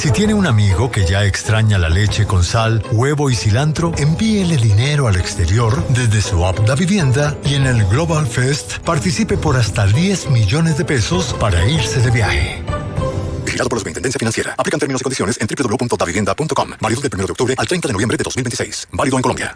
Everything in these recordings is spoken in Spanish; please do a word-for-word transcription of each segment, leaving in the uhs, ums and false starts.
Si tiene un amigo que ya extraña la leche con sal, huevo y cilantro, envíele dinero al exterior desde su app Da Vivienda y en el Global Fest participe por hasta diez millones de pesos para irse de viaje. Vigilado por la Superintendencia Financiera. Aplican términos y condiciones en doble u doble u doble u punto da vivienda punto com. Válido del primero de octubre al treinta de noviembre de dos mil veintiséis. Válido en Colombia.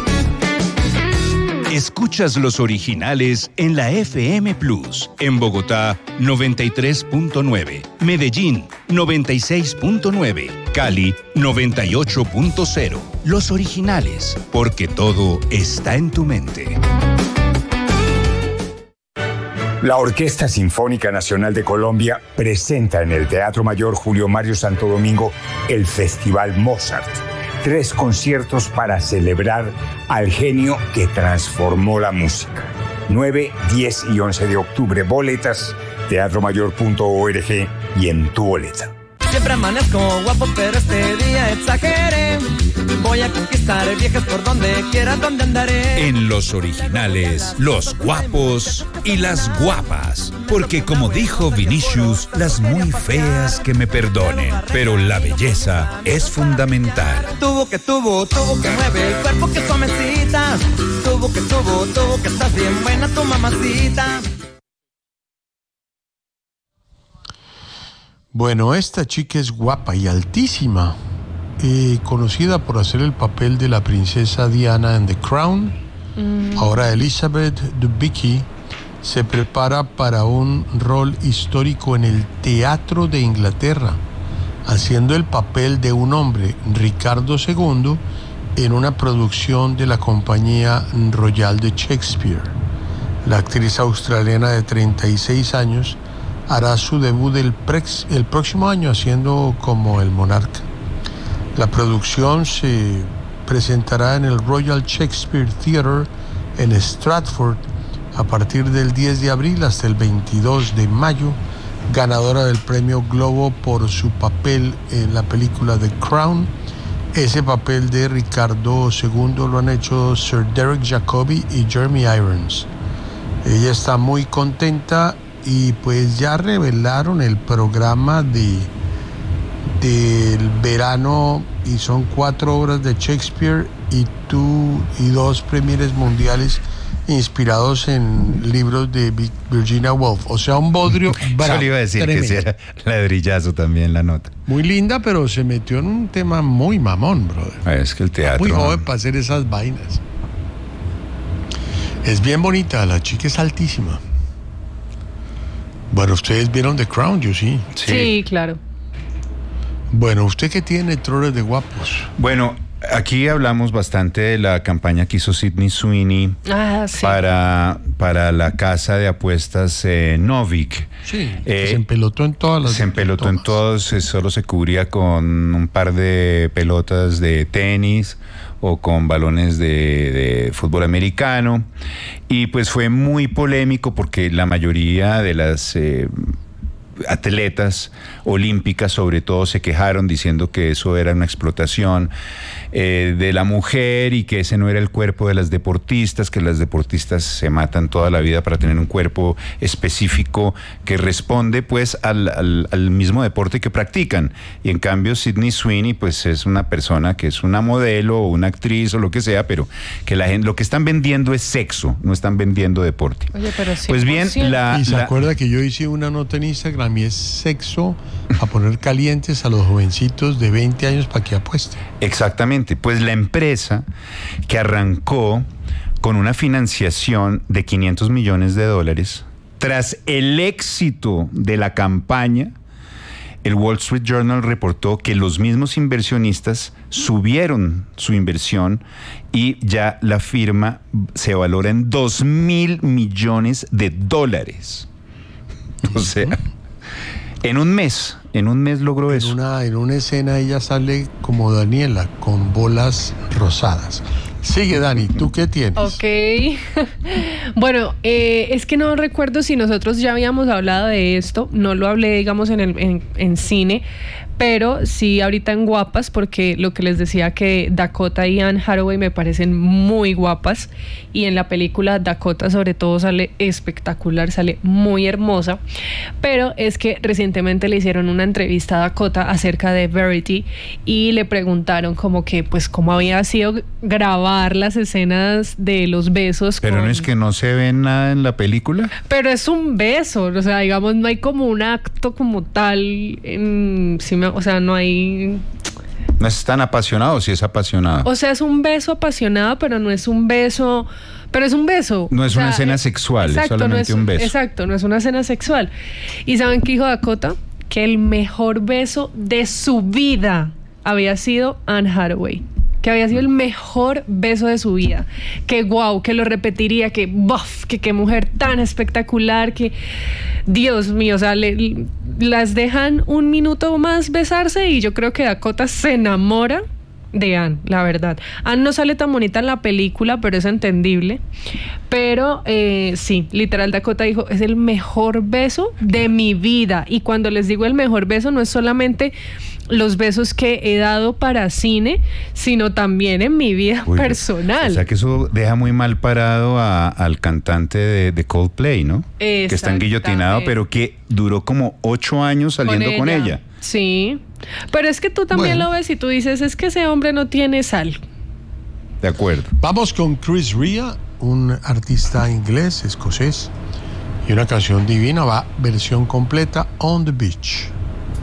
Escuchas los originales en la F M Plus. En Bogotá, noventa y tres punto nueve. Medellín, noventa y seis punto nueve. Cali, noventa y ocho punto cero. Los originales, porque todo está en tu mente. La Orquesta Sinfónica Nacional de Colombia presenta en el Teatro Mayor Julio Mario Santo Domingo el Festival Mozart. Tres conciertos para celebrar al genio que transformó la música. nueve, diez y once de octubre. Boletas, teatro mayor punto org y en tu boleta. Siempre amanezco guapo, pero este día exageré. Voy a conquistar viejas por donde quiera, donde andaré. En los originales, los guapos y las guapas. Porque como dijo Vinicius, las muy feas que me perdonen, pero la belleza es fundamental. Tuvo que tuvo, tuvo que mueve el cuerpo que suavecita. Tuvo que tuvo, tuvo que estás bien buena tu mamacita. Bueno, esta chica es guapa y altísima, eh, conocida por hacer el papel de la princesa Diana en The Crown. Mm. Ahora Elizabeth Debicki se prepara para un rol histórico en el Teatro de Inglaterra, haciendo el papel de un hombre, Ricardo segundo, en una producción de la Compañía Royal de Shakespeare. La actriz australiana de treinta y seis años hará su debut el, prex, el próximo año haciendo como el monarca. La producción se presentará en el Royal Shakespeare Theatre en Stratford a partir del diez de abril hasta el veintidós de mayo, ganadora del premio Globo por su papel en la película The Crown. Ese papel de Ricardo segundo lo han hecho Sir Derek Jacobi y Jeremy Irons. Ella está muy contenta y pues ya revelaron el programa de del verano y son cuatro obras de Shakespeare y, tú, y dos premieres mundiales inspirados en libros de Virginia Woolf. O sea, un bodrio bravo. Yo le iba a decir tremendo. Que si era ladrillazo también la nota. Muy linda, pero se metió en un tema muy mamón, brother. Es que el teatro... Muy joven para hacer esas vainas. Es bien bonita, la chica es altísima. Bueno, ustedes vieron The Crown, yo sí. Sí, sí, claro. Bueno, ¿usted qué tiene, Troles de Guapos? Bueno, aquí hablamos bastante de la campaña que hizo Sydney Sweeney ah, sí. para, para la casa de apuestas eh, Novik. Sí, eh, se empelotó en todas las... Se empelotó en todos, solo se cubría con un par de pelotas de tenis o con balones de, de fútbol americano. Y pues fue muy polémico porque la mayoría de las... Eh, atletas olímpicas sobre todo se quejaron diciendo que eso era una explotación eh, de la mujer y que ese no era el cuerpo de las deportistas, que las deportistas se matan toda la vida para tener un cuerpo específico que responde pues al, al, al mismo deporte que practican. Y en cambio Sydney Sweeney pues es una persona que es una modelo o una actriz o lo que sea, pero que la gente, lo que están vendiendo es sexo, no están vendiendo deporte. Oye, pero sí, pues bien, la, y se la, acuerda que yo hice una nota en Instagram y es sexo a poner calientes a los jovencitos de veinte años para que apuesten. Exactamente, pues la empresa que arrancó con una financiación de quinientos millones de dólares, tras el éxito de la campaña, el Wall Street Journal reportó que los mismos inversionistas subieron su inversión y ya la firma se valora en dos mil millones de dólares. O sea, en un mes, en un mes logró en eso. Una, en una escena ella sale como Daniela, con bolas rosadas. Sigue, Dani, ¿tú qué tienes? Ok. Bueno, eh, es que no recuerdo si nosotros ya habíamos hablado de esto. No lo hablé, digamos, en, el, en, en cine, pero sí ahorita en guapas, porque lo que les decía que Dakota y Anne Hathaway me parecen muy guapas, y en la película Dakota sobre todo sale espectacular, sale muy hermosa. Pero es que recientemente le hicieron una entrevista a Dakota acerca de Verity y le preguntaron como que pues cómo había sido grabar las escenas de los besos. Pero con... no es que no se ve nada en la película. Pero es un beso, o sea, digamos, no hay como un acto como tal en... si me- o sea, no hay... No es tan apasionado, si es apasionado. O sea, es un beso apasionado, pero no es un beso... Pero es un beso. No es O una sea, escena es- sexual, es exacto, solamente no es- un beso. Exacto, no es una escena sexual. ¿Y saben qué dijo Dakota? Que el mejor beso de su vida había sido Anne Hathaway. Que había sido el mejor beso de su vida. Que guau, que lo repetiría, que buff, que qué mujer tan espectacular, que Dios mío, o sea, le- las dejan un minuto más besarse y yo creo que Dakota se enamora de Anne, la verdad. Anne no sale tan bonita en la película, pero es entendible. Pero eh, sí, literal Dakota dijo, es el mejor beso de mi vida. Y cuando les digo el mejor beso, no es solamente los besos que he dado para cine, sino también en mi vida Uy, personal. O sea que eso deja muy mal parado a- al cantante de, de Coldplay, ¿no? Que está enguillotinado, Exactamente. pero que duró como ocho años saliendo con ella. Sí, pero es que tú también Bueno. lo ves y tú dices, es que ese hombre no tiene sal. De acuerdo. Vamos con Chris Rea, un artista inglés, escocés, y una canción divina, va versión completa, On the Beach.